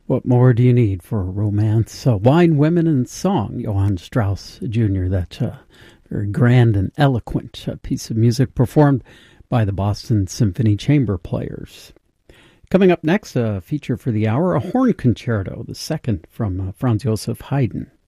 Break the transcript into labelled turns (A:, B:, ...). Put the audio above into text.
A: What more do you need for romance? Wine, Women, and Song, Johann Strauss Jr. That's a very grand and eloquent piece of music performed by the Boston Symphony Chamber Players. Coming up next, a feature for the hour, a horn concerto, the second from Franz Joseph Haydn.